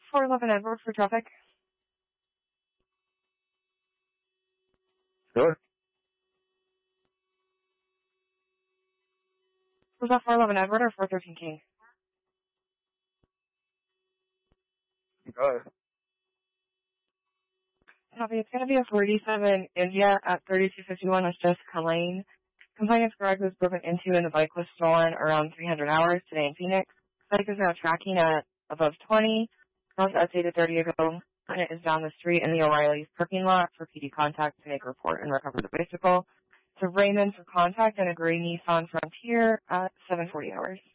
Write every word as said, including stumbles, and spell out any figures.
four eleven Edward for traffic. Sure. Was that four eleven Edward or four thirteen King? Go ahead. Copy. It's going to be a forty-seven India at thirty-two fifty-one West Jessica Lane. Compliance garage was broken into and the bike was stolen around three hundred hours today in Phoenix. Bike is now tracking at above twenty. Last updated thirty ago, and it is down the street in the O'Reilly's parking lot for P D contact to make a report and recover the bicycle. To Raymond for contact and a gray Nissan Frontier at seven forty hours.